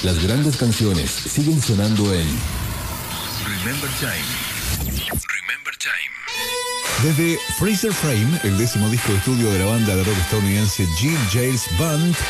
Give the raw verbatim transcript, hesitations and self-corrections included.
Las grandes canciones siguen sonando en Remember Time. Remember Time. Desde Freezer Frame, el décimo disco de estudio de la banda de rock estadounidense Jill Jails Band,